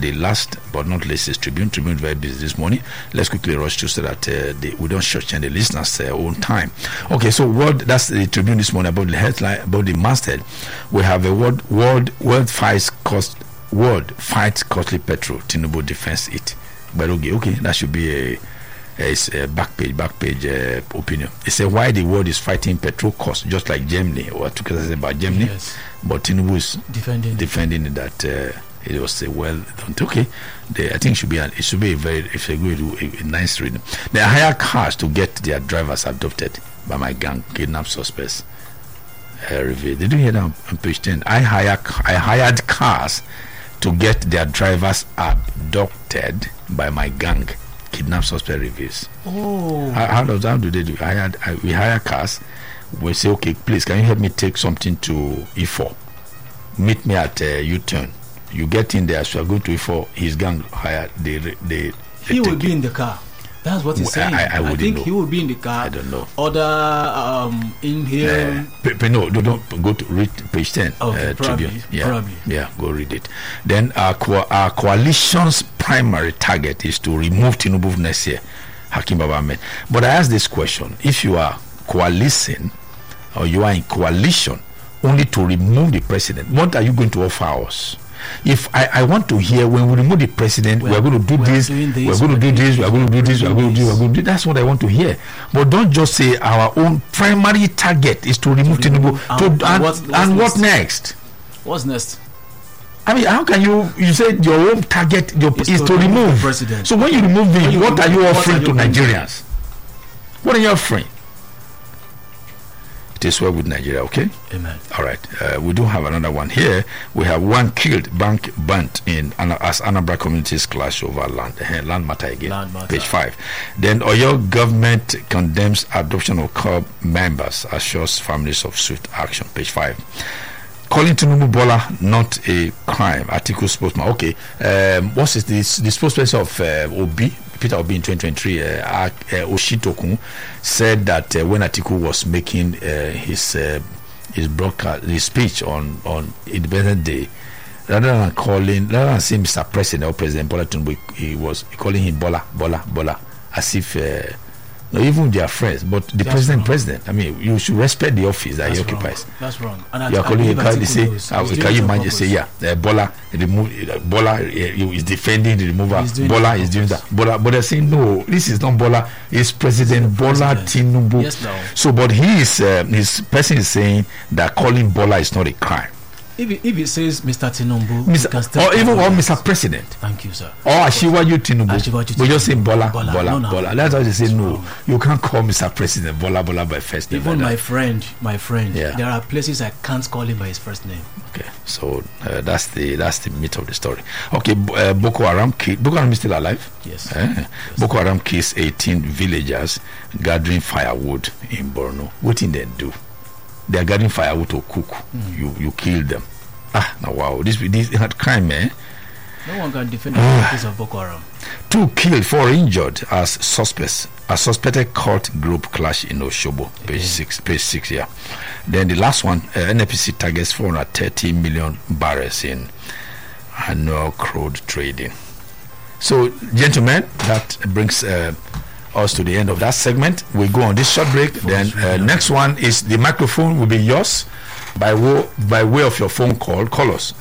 the last but not least is Tribune. Tribune is very busy this morning. Let's quickly rush through so that we don't shortchange the listeners' own time. Okay, so that's the Tribune this morning about the headline, about the masthead. We have a world fights costly petrol. Tinubu defends it. But okay, that should be a back page opinion. It says why the world is fighting petrol costs, just like Germany, or took us about Germany. Yes. But Tinubu is defending that it was well done. Okay, I think it should be a nice reading. They hire cars to get their drivers adopted by my gang kidnap suspects. Did you hear that on page 10? I hired cars to get their drivers abducted by my gang. Kidnap suspect reviews. Oh, how do they do? We hire cars. We say, okay, please, can you help me take something to E4? Meet me at U-turn. You get in there, so I go to E4. His gang hired. He will be in the car. That's what he's saying. I think he will be in the car. I don't know. Other in here. No, don't go to read page 10. Okay, probably. Yeah, go read it. Then our coalition's primary target is to remove Tinubu next year, Hakim Baba Ahmed. But I ask this question: if you are coalescing or you are in coalition only to remove the president, what are you going to offer us? If I want to hear, when we remove the president, we're going to do this, we're going to do this, we're going to do this, we're going to do, we're going to do. That's what I want to hear. But don't just say our own primary target is to remove Tinubu. What next? What's next? I mean, how can you say your own target is to remove the president? So when you remove him, what are you offering to Nigerians? What are you offering? It is well with Nigeria, okay? Amen. All right. We do have another one here. We have one killed, bank burnt as Anambra communities clash over land matter again. Page 5. Then Oyo government condemns adoption of COB members, assures families of swift action. Page 5. Calling Tinubu Bola not a crime. Article spokesman. Okay. What is this? The spokesperson of Peter Obi in 2023, Oshitokun, said that when Atiku was making his broadcast, his speech on Independence Day, rather than saying Mr. President or President Bola Tinubu, he was calling him Bola, as if even they are friends. But the president. I mean, you should respect the office that he occupies. That's wrong. And you are calling him. They say, can you imagine? Say, Bola is defending the removal. Bola is doing that. But they're saying no. This is not Bola. It's President Bola Tinubu. Yes, no. So, but his person is saying that calling Bola is not a crime. If it says Mr. Tinubu, or even Mr. President. Thank you, sir. Or Ashiwaju Tinubu. We just say Bola. That's why they say no. You can't call Mr. President Bola by first name. Even my friend. Yeah. There are places I can't call him by his first name. Okay, so that's the meat of the story. Okay, Boko Haram is still alive. Yes. Boko Haram kills 18 villagers gathering firewood in Borno. What did they do? They are gathering firewood to cook. You kill them. Now wow, this had crime, eh? No one can defend the case of Boko Haram. 2 killed, 4 injured as suspects. A suspected cult group clash in Oshobo. Page 6. Yeah. Then the last one, NPC targets 430 million barrels in annual crude trading. So, gentlemen, that brings us to the end of that segment. We go on this short break. Then next one is the microphone will be yours by way of your phone call. Call us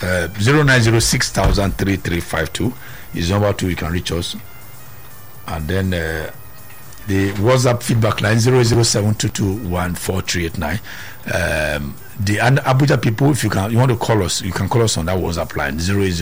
0906-3352 is number 2. You can reach us, and then the WhatsApp feedback line 00722143889. The Abuja people, if you want to call us, you can call us on that WhatsApp line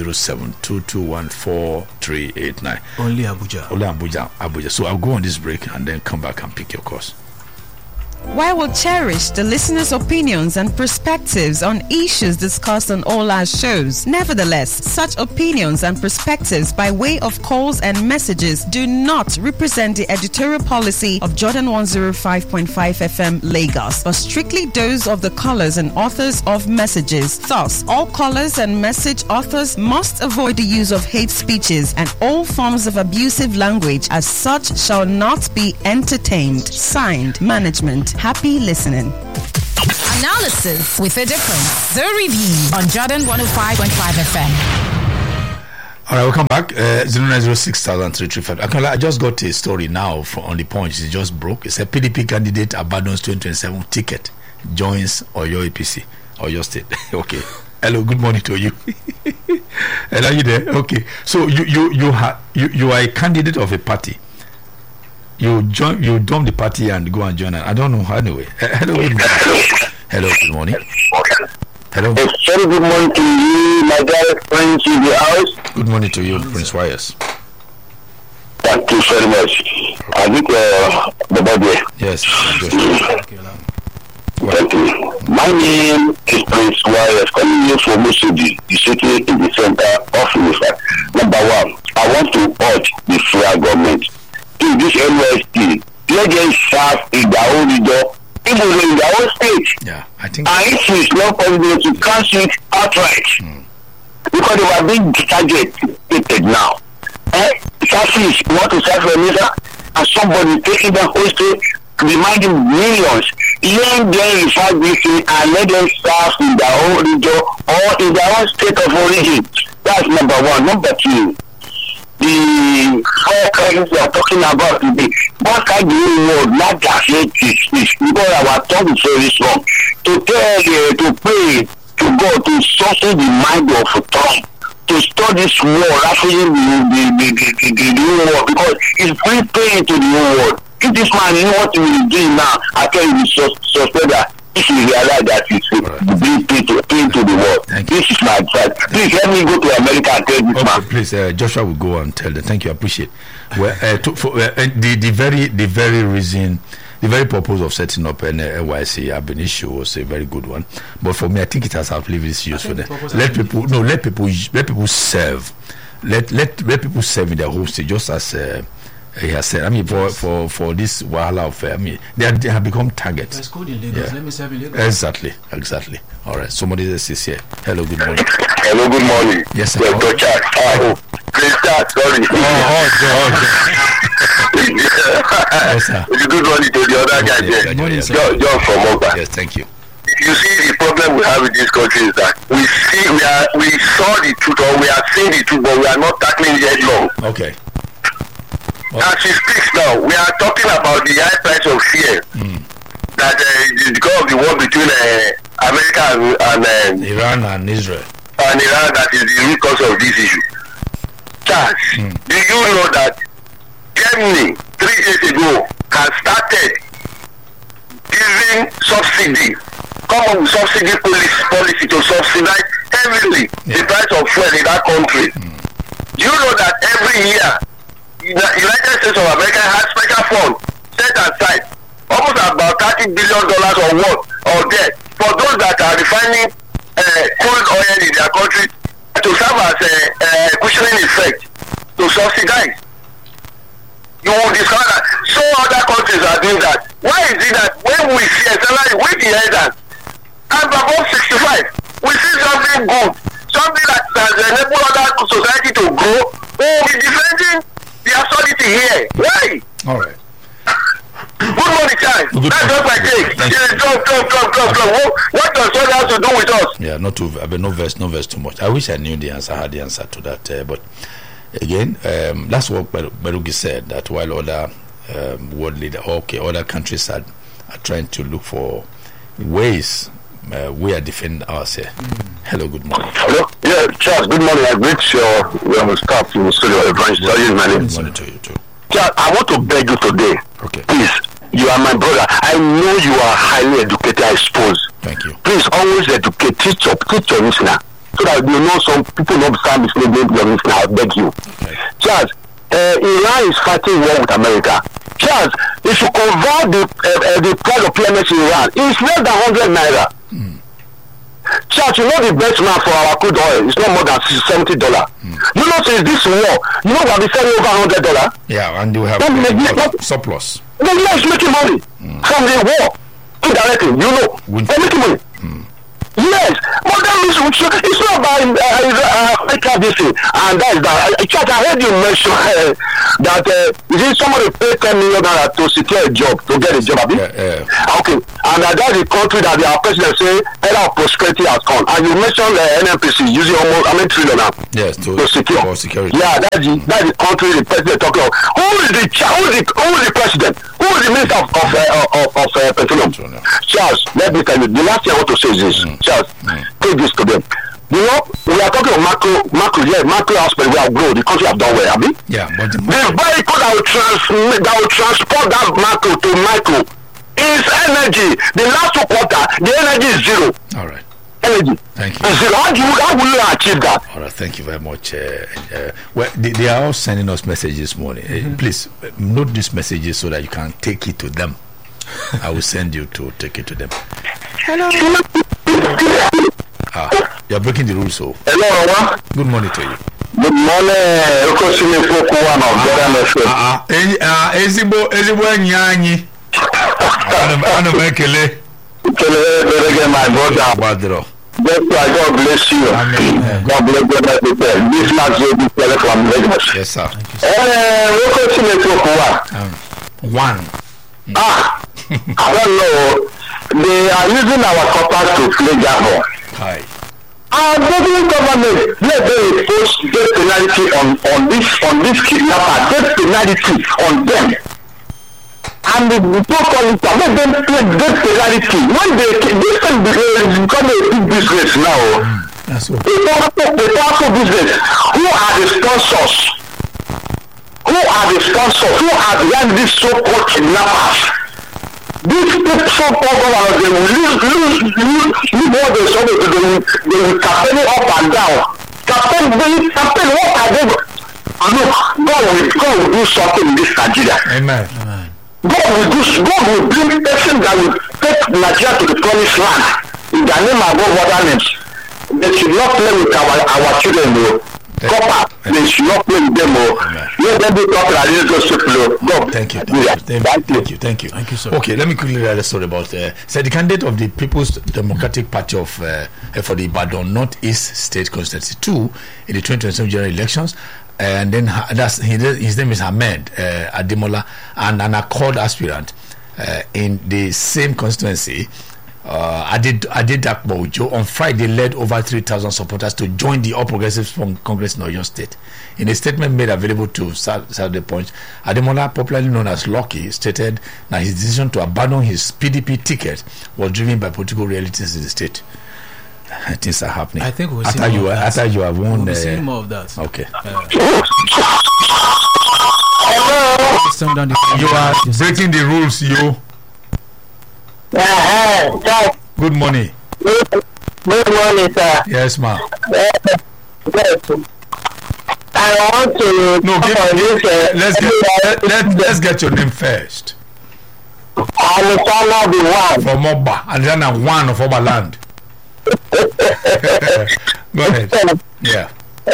080722143889. Only Abuja. So I'll go on this break and then come back and pick your calls. While we'll cherish the listeners' opinions and perspectives on issues discussed on all our shows, nevertheless, such opinions and perspectives by way of calls and messages do not represent the editorial policy of Jordan 105.5 FM Lagos, but strictly those of the callers and authors of messages. Thus, all callers and message authors must avoid the use of hate speeches and all forms of abusive language, as such shall not be entertained. Signed, Management. Happy listening. Analysis with a difference. The Review on Jordan 105.5 FM. All right, we'll come back. 0906-335. I just got a story now on the Punch. It just broke. It's a PDP candidate abandons 2027 ticket, joins Oyo APC, Oyo State. Okay. Hello, good morning to you. And are you there? Okay. So you are a candidate of a party. You dump the party and go and join. I don't know. Anyway. Hello, good morning. Hello, good morning. Hello. Very good morning to you, my dear friends in the house. Good morning to you, Prince Wires. Thank you very much. I think the body. Yes. Thank you. My name is Prince Wires, coming here from Musudi, the city in the center of Unifa. Number one, I want to urge the federal government to this NYST. Let them serve in their own region, even in their own state. Yeah, I think. And if it's not possible to cancel it outright, because they were being targeted now. Selfish, you want to serve for a minister, and somebody taking them hostage, demanding millions. Let them refer this thing and let them serve in their own region or in their own state of origin. That's number one. Number two, the four crises we are talking about today. What can the world not just hate this because our tongue is very strong. To tell to pray to God to soften the mind of Trump, to stop this war, raffling the new war, because it's very pain to the whole world. If this man knows what he will do now, I tell you, suspend that. If you realize that it's being pain to the world. This is my advice. Please let me go to America and tell this man. Please, Joshua will go and tell them. Thank you, I appreciate. Well, the very reason, the very purpose of setting up an NYC Urban issue was a very good one. But for me, I think it has outlived its use for them. Let people serve. Let people serve in their home state, just as he has said. I mean, for this wahala of, they have become targets. Let's go to Lagos. Yeah. Let me serve in Lagos. Exactly. All right. Somebody else is here. Hello, good morning. Hello, good morning. Yes, sir. Sorry. Yes, sir. Good morning to the other guy there. Good morning, sir. John from Oba. Yes, thank you. You see, the problem we have in this country is that we saw the truth, or we are seeing the truth, but we are not tackling it yet long. Okay. As she speaks now, we are talking about the high price of fear that because of the war between America and Iran and Israel. And Iran, that is the root cause of this issue. Charles, do you know that Germany 3 days ago has started giving subsidy, come with subsidy policy to subsidize heavily the price of fuel in that country? Do you know that every year United States of America has special fund set aside almost about $30 billion or what or debt for those that are refining crude oil in their country to serve as a cushioning effect to subsidize. You will discover that so other countries are doing that. Why is it that when we see a salary with the elders and above 65, we see something good, something that has enabled other society to grow, we will be defending the absurdity here. Why? All right. Good morning, Charles. That's what I take. Drop. What does that have to do with us? Yeah, not too. I mean, no verse too much. I wish I knew the answer. I had the answer to that. But again, that's what Berugi said. That while other world leaders, other countries are trying to look for ways, we are defending ourselves. Hello, good morning. Hello. Yeah, Charles. Good morning. I greet your staff in the studio. Good morning to you too. Charles, I want to beg you today. Okay. Please, you are my brother. I know you are highly educated, I suppose. Thank you. Please always educate, teach your listener, so that you know some people don't start misleading your listener. I beg you. Okay. Charles, Iran is fighting war with America. Charles, if you convert the price of PMS in Iran, it's less than 100 naira. Charles, you know the benchmark for our crude oil is not more than $70. You know, since this war, you know we have been selling over $100. Yeah, and you have surplus. The war is making money from the war indirectly. You know, they're making money. Yes, but that means it's not about America this thing, and that is that. Charles, I heard you mention that is it somebody pay $10 million to secure a job, to get a job, Yeah. Okay, and that's the country that our president say era of prosperity has come. And you mentioned NNPC using almost how many trillion now? Yes, to secure security. Yeah, that's the country the president talking about. Who is the president? Who is the minister of petroleum? Charles, let me tell you. The last thing I want to say is this. Charles, take this to them. You know, we are talking of macro aspect. We have grown. The country have done well, have we? Yeah, but the vehicle that will transport that macro to micro is energy. The last 2 quarters, the energy is zero. All right. Energy. Thank you. Zero. How will you achieve that? All right. Thank you very much. Well, they are all sending us messages this morning. Please note these messages so that you can take it to them. I will send you to take it to them. Hello. You're breaking the rules, so. Hello, good morning to you. Good morning. Ezigbo nyanyi. Ano mekele. My brother. God bless you. Amen. God bless you. This match will be played from Lagos. Yes, sir. One. I don't know. They are using our coppers to play Jabo. Hi. Our government, let them impose death penalty on this kidnapper, death penalty on them. And the police let them pay death penalty. When this can become a big business now. That's what. It's also business. Who are the sponsors? Who are behind these so-called kidnappers? These so-called governors, they will leave what they saw, they will campaign up and down. Campaign, what are they? Look, God will do something in this Nigeria. Amen. God will bring person that will take Nigeria to the promised land. In the name above other names. They should not play with our children, though. They should not play with them. Let them be talking. Thank you. Thank you, sir. Okay, let me quickly read a story about the candidate of the People's Democratic Party of for the Ibadan Northeast State Constituency 2 in the 2027 general elections. And then his name is Ahmed Ademola, and an Accord aspirant in the same constituency. Adedakbo Ojo on Friday led over 3,000 supporters to join the All Progressives Congress in Oyo State. In a statement made available to Saturday Punch, Ademola, popularly known as Lucky, stated that his decision to abandon his PDP ticket was driven by political realities in the state. Things are happening. I think we'll see more of that. After you have won, we'll see more of that. Okay. You are breaking the rules, you. Good morning. Good morning, sir. Yes, ma'am. I want to let's get your name first. Alexander the one from Oba, Alexander one of Oba land. Go ahead. Yeah.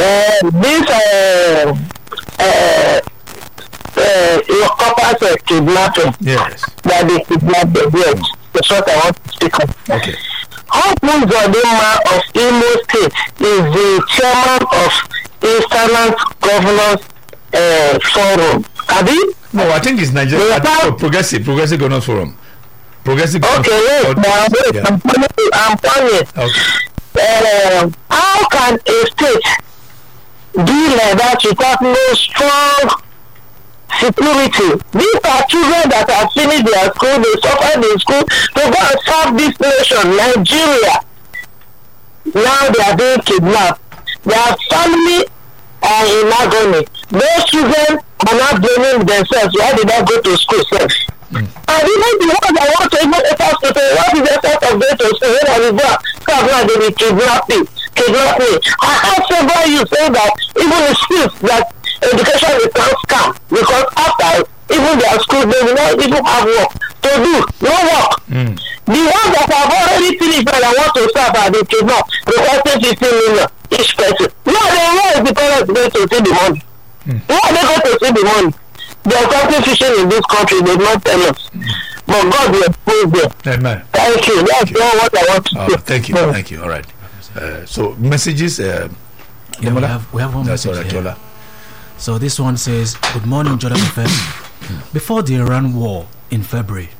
Your coppers kidnapping. Yes. That they kidnapped. Yes. That's what I want to speak on. Okay. Hope Zodema of Imo State is the chairman of Eastern Governors Forum. Abi? No, I think it's Nigeria. Progressive Governors Forum. Progressive. Okay, wait. I'm telling. Okay. How can a state do like that without no strong security? These are children that have finished their school, they suffered in school to go and serve this nation, Nigeria. Now they are being kidnapped. Their family are in agony. Those children are not blaming themselves. Why did I go to school first? And even the ones that want to even effort to say, what is the effort of going to school? When I will go, they will kidnap me. I have several you say that even the schools that education is not scam, because after even their school they will not even have work to do, no work. The ones that have already finished and I want to serve are the kidnap, requesting 15 million each person. Where is the parents going to see the money? Where are they going to see the money? There is something fishing in this country, they not tell us. But God will expose them. Amen. Thank you. That's all what I want to say. Thank you. All right. So messages. We have one message here. So this one says, "Good morning, Jordan FM. Before the Iran war in February,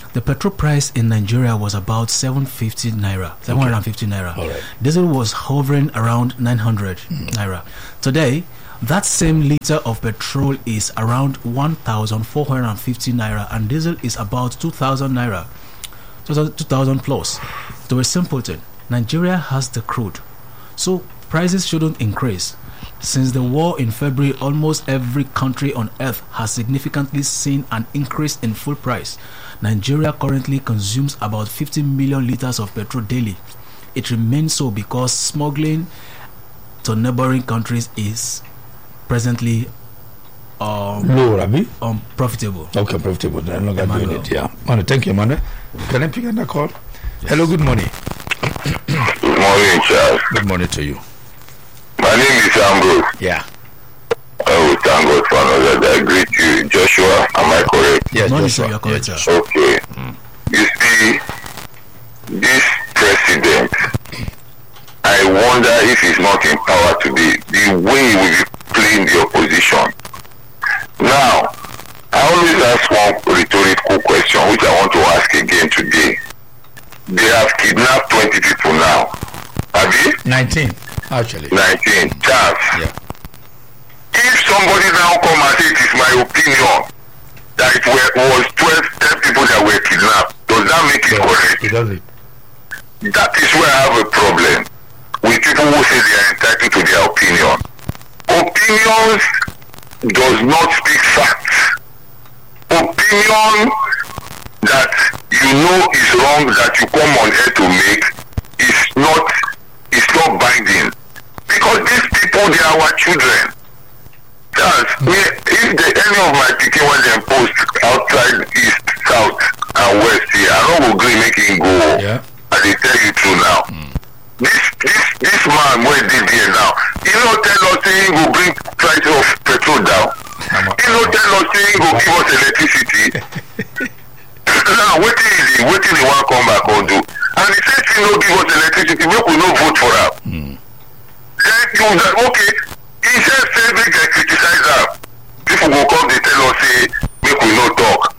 The petrol price in Nigeria was about 750 naira. All right. Diesel was hovering around 900 naira. Today, that same liter of petrol is around 1,450 naira, and diesel is about 2,000 naira, 2,000 plus. To a simpleton, Nigeria has the crude, so prices shouldn't increase. Since the war in February, almost every country on earth has significantly seen an increase in fuel price. Nigeria currently consumes about 50 million liters of petrol daily. It remains so because smuggling to neighboring countries is presently profitable. Okay, profitable. I'm not going to do it. Yeah. Thank you, Emmanuel. Can I pick up the call? Yes. Hello, good morning. Good morning, Charles. Good morning to you. My name is Ambrose. Yeah. I will thank God for another day. I greet you, Joshua. Am I correct? Yes, Joshua. You're correct, yes. Okay. You see, this president, I wonder if he's not in power today, the way he will be playing the opposition. Now, I always ask one rhetorical question, which I want to ask again today. They have kidnapped 20 people now. Have you? 19, actually. 19. Charles. Yeah. If somebody now come and say it is my opinion that it was 10 people that were kidnapped, does that make it correct? It doesn't. That is where I have a problem with people who say they are entitled to their opinion. Opinions does not speak facts. Opinion that you know is wrong, that you come on air to make, is not binding. Because these people, they are our children. That's if any of my picking when they post outside east, south, and west here, I don't agree making go. Yeah. And they tell you true now. This man where did here now, he no tell us saying he go bring price of petrol down. He no tell us saying he go give us electricity. Now waiting he want come back or do. And he says he no give us electricity, we will not vote for him. Then you that okay, he says say make they criticize her. People go come they tell us say make we no talk.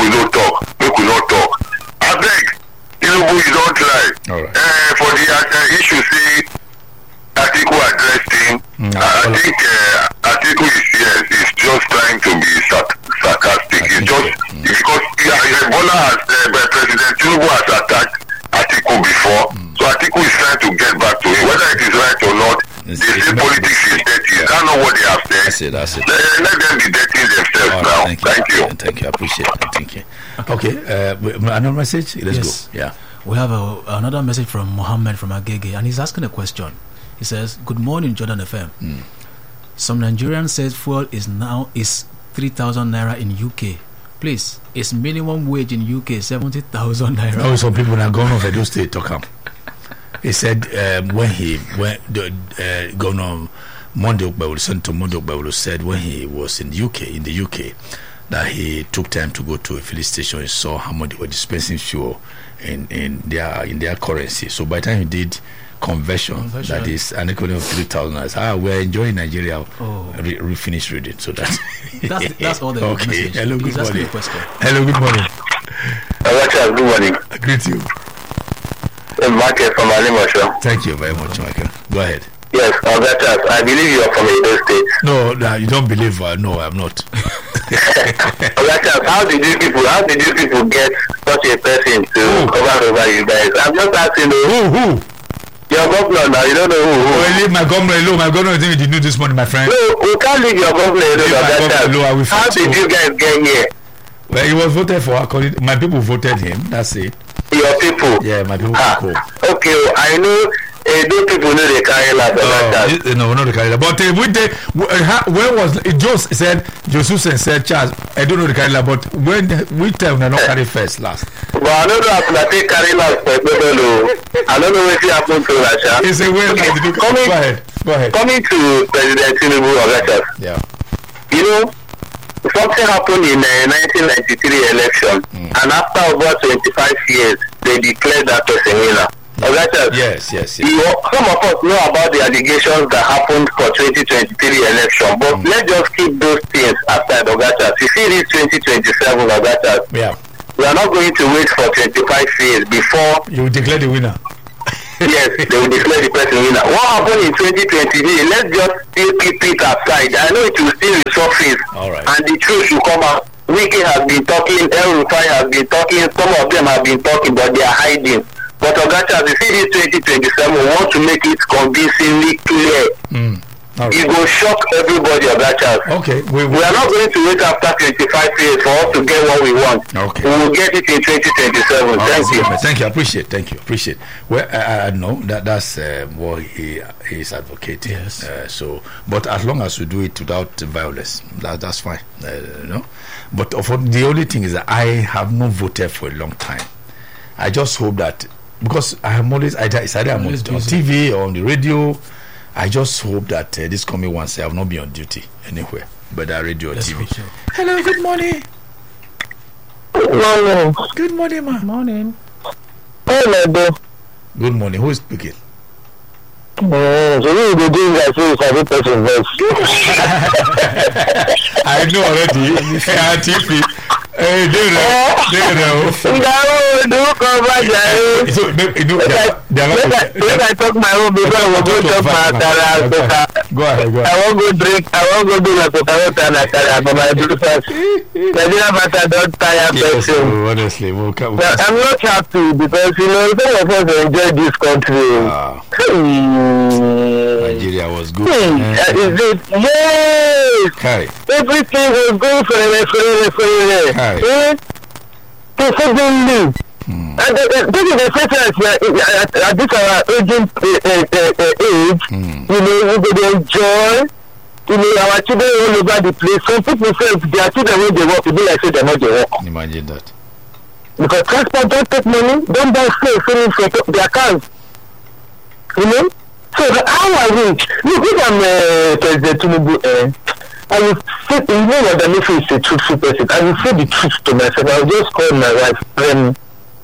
I beg, you don't try. All right. For the issue say article addressing, I think article is just trying to be sarcastic. It's just because Ebola has President Tinubu has attacked article before, so article is trying to get back to him. Whether it is right or not, they say politics is dirty. I don't know what they have said. That's it. Let them be dirty themselves now. Thank you. Thank you. I appreciate it. Thank you. Okay. Another message? Let's go. Yeah. We have another message from Mohammed from Agege, and he's asking a question. He says, "Good morning, Jordan FM. Some Nigerians said fuel is 3,000 naira in UK. Please, is minimum wage in UK 70,000 naira?" Oh, some people are going off Edo State to come. He said when the governor Monday Senator Monday said when he was in the UK, that he took time to go to a filling station and saw how much they were dispensing fuel in their currency. So by the time he did conversion, that is an equivalent of 3,000. We're enjoying Nigeria. Finish reading. So that's all the okay. Message. Hello, good morning. Hello, good morning. Good morning. I greet you. Michael from Alimosho. Thank you very much, Michael. Go ahead. Yes, I believe you are from Edo State. No, you don't believe. No, I'm not. How did you people get such a person to cover over you guys? I'm just asking who? Your governor now, you don't know who. Well, leave my governor alone. My governor didn't know this morning, my friend. No, we can't leave your governor alone. How did you guys get here? Well, he was voted for. My people voted him. That's it. Your people? Yeah, my people. Okay, I know. Those people know they carry last. No, not the carry. But when was it? Josusen said, Charles, I don't know the carry. But which time they not carry first, last? But I don't know how to take carry last. I don't know what happened to Russia. He said, Go ahead. Coming to President Tinubu of Russia. Yeah. You know, something happened in the 1993 election, and after about 25 years, they declared that person winner. Yes. Some of us know about the allegations that happened for 2023 election, but let's just keep those things aside, Ogatas. You see this 2027, Ogatas. Yeah. We are not going to wait for 25 years before you declare the winner. yes, they will declare the person winner. What happened in 2020? Let's just still keep it aside. I know it will still resurface, and the truth will come out. Wiki has been talking, El Rufai has been talking, some of them have been talking, but they are hiding. But Ogacha, as you see this 2027, we want to make it convincingly clear. Right. It will shock everybody, Ogacha. Okay. We are not going to wait after 25 years for us to get what we want. Okay. We will get it in 2027. Thank you. Thank you. Appreciate. Well, I know that's what he is advocating. Yes. But as long as we do it without violence, that's fine. But the only thing is that I have not voted for a long time. I just hope that, because I am always either I'm on TV or on the radio. I just hope that this coming Wednesday I will not be on duty anywhere, but radio or TV. Hello, good morning. Good morning. Good morning, ma. Good morning. Hello, good morning. Who is speaking? So you will do that so it's a good person voice. I know already. TV. Hey, they know. I talk my own because I will go talk my Go ahead. I won't go drink. I won't go do like Coca-Cola but my breakfast. Nigeria matter don't tire person. Honestly, I'm not happy because some of us enjoy this country. Nigeria was good. Yes. Hi. Everything was good for suddenly. And this is the first time at this our aging age, we could enjoy. Our children all over the place. Some people say their children when they walk, it be like say they're not they walk. Imagine that. Because transport don't take money, don't buy food, filling for their cars. So how I reach, look, if I'm President Tinubu, I will say, what the mission is a truthful person. I will say the truth to myself. I will just call my wife,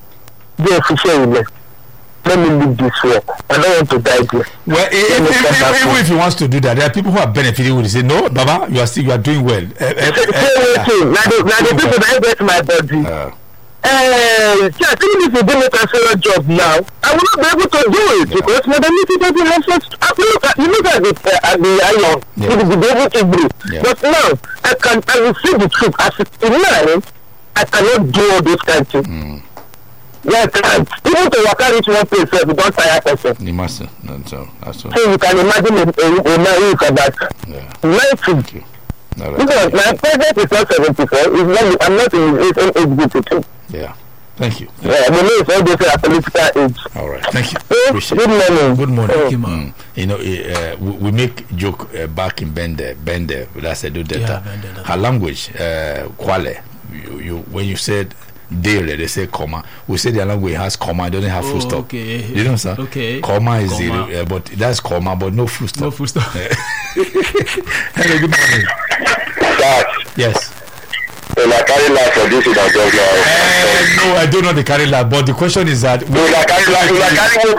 let me leave this work. I don't want to die there. Well, even if he wants to do that, there are people who are benefiting when they say, no, Baba, you are doing well. Now the people that get my body. I think if you do a transfer job now, I will not be able to do it because modernity doesn't have such. You look at the iron, it will be able to do. But now, I will see the truth. As a man, I cannot do all this kind of thing. Yeah, even to work out each one place, you don't tire person. You must. So you can imagine a man who is about 90. Because my president is not 74. I'm not in his own age group too. Yeah. Thank you. Yeah, I mean, it's all this political age. All right. Thank you. Good morning. Good morning. Thank you, we make joke back in Bende. That's a do data. Her language, Kwale. You when you said daily, they say comma. We say their language has comma. It doesn't have full stop. Okay. You know, sir. Okay. Comma is zero, but that's comma, but no full stop. No full stop. Hello. Good morning. Yes. Will I carry life for this? No, I don't know the carry life, but the question is that will I carry life? Will I carry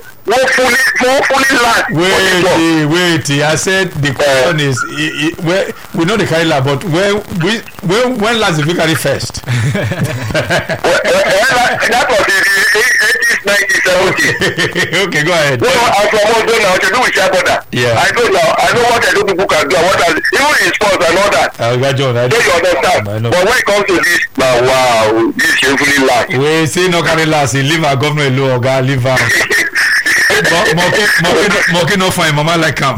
Wait. I said the question is we know the carry life, but when last did we carry first? That was in the 80s, 90s, 70s. Okay, go ahead. I'm from Ondo now, to do with Shaboda. Yeah. I know what I do people can do, even in sports and all that. I understand. But when it comes to this, wow, this shamefully lack. We say no carry last, leave our government alone, or leave our Moke no fine, mama like him.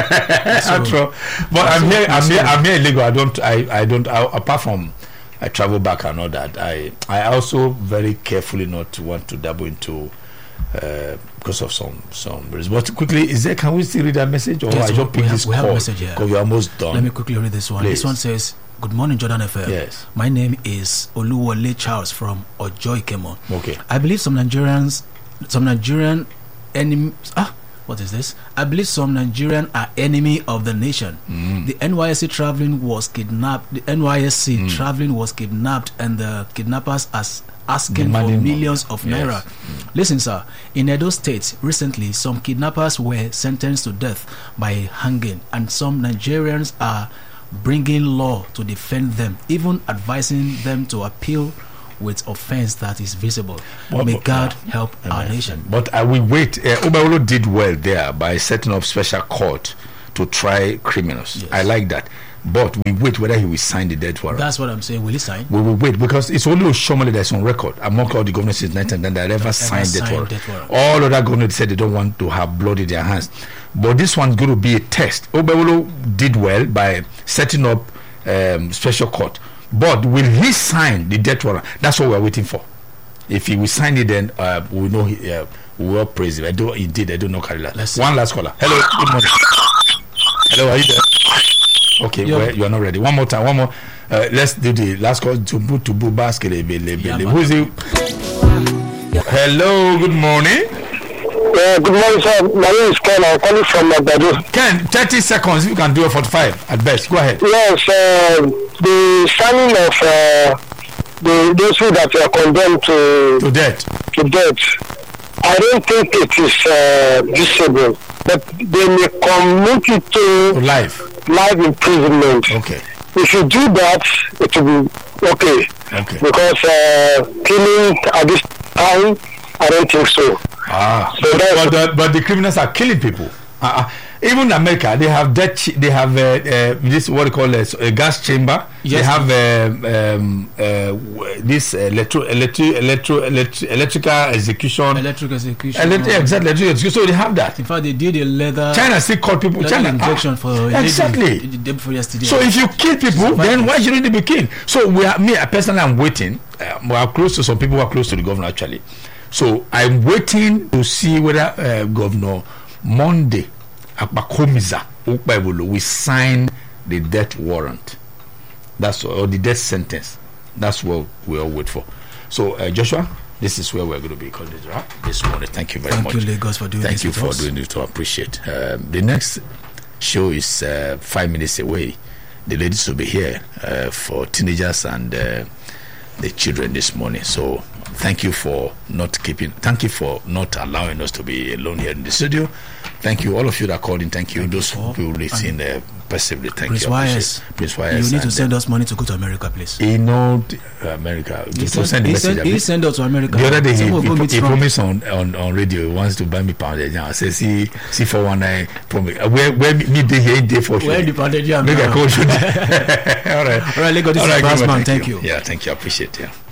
But I'm here illegal. I don't apart from I travel back and all that. I also very carefully not want to dabble into because of some reasons. But quickly, can we still read that message, or yes, I just pick this we have a message here because we're almost done. Let me quickly read this one. Please. This one says, "Good morning, Jordan FM. Yes. My name is Oluwole Charles from Ojo Ikemon. Okay. I believe some Nigerian enemies. What is this? I believe some Nigerian are enemy of the nation. The NYSC traveling was kidnapped. And the kidnappers are asking for millions of naira. Listen, sir. In Edo State, recently, some kidnappers were sentenced to death by hanging, and some Nigerians are bringing law to defend them, even advising them to appeal with offense that is visible. May God help our nation. But we wait. Ubawolo did well there by setting up special court to try criminals. Yes. I like that. But we wait whether he will sign the death warrant. That's what I'm saying. Will he sign? We will wait because it's only Oshomole that's on record among all the governors since 1910 that ever signed death warrant. All other governors said they don't want to have blood in their hands. But this one's going to be a test. Ubawolo did well by setting up special court. But will he sign the death warrant? That's what we're waiting for. If he will sign it, then we know we will praise him. I don't know Karila. One last caller. Hello, good morning. Hello, are you there? Okay, well, you are not ready. One more time, one more. Let's do the last call. Tubu basket. Who's it? Hello, good morning. Good morning, sir. My name is Ken. I'm calling from Badu. Ken, 30 seconds. If you can do a 45 at best. Go ahead. Yes, the signing of those who that are condemned to death. I don't think it is disable, but they may commit it to life imprisonment. Okay. If you do that, it will be okay. Okay. Because killing at this time, I don't think so. But the criminals are killing people. Even in America, they have they have this what they call a gas chamber. Yes. They have this electrical execution. Exactly. So they have that. In fact, they did a leather. China still called people. China injection for exactly. The day before yesterday. So if you kill people, then why shouldn't they be killed? So me personally, I'm waiting. We are close to some people who are close to the governor actually. So I'm waiting to see whether Governor Monday Akpakomiza Ukpaibolo will sign the death warrant. That's or the death sentence. That's what we all wait for. So Joshua, this is where we're going to be connected right this morning. Thank you very much. Thank you, Lagos, for doing this. Thank you for doing this. I appreciate. The next show is 5 minutes away. The ladies will be here for teenagers and the children this morning. So thank you for not allowing us to be alone here in the studio. Thank you, all of you that called in. Thank you, those who listen passively. Thank Prince you. Prince Wise. You need to send us money to go to America, please. America. He sent us to America. The other day he promised on radio he wants to buy me pounded jam. I say C419 promise. Where midday here day for sure. Where the pounded jam? Make a call. All right, Lagos. This is Brassman. Thank you. Yeah, thank you. I appreciate it. Yeah.